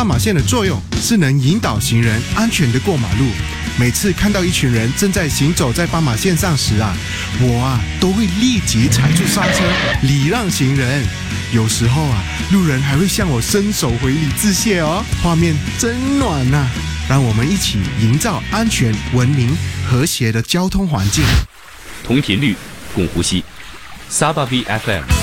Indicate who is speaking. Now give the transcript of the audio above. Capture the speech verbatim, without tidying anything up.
Speaker 1: 斑马线的作用是能引导行人安全地过马路。每次看到一群人正在行走在斑马线上时啊，我啊都会立即踩住刹车，礼让行人。有时候啊，路人还会向我伸手回礼致谢哦，画面真暖啊！让我们一起营造安全、文明、和谐的交通环境。
Speaker 2: 同频率，共呼吸。Sabavi F M。